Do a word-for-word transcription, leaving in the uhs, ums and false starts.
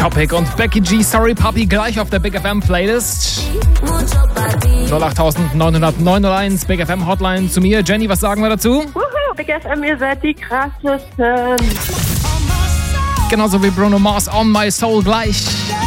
Topic und Becky G, Sorry Puppy, gleich auf der Big F M Playlist. null acht neun null neun null eins, Big F M Hotline zu mir. Jenny, was sagen wir dazu? Wuhu, Big F M, ihr seid die krassesten. Genauso wie Bruno Mars, On My Soul gleich.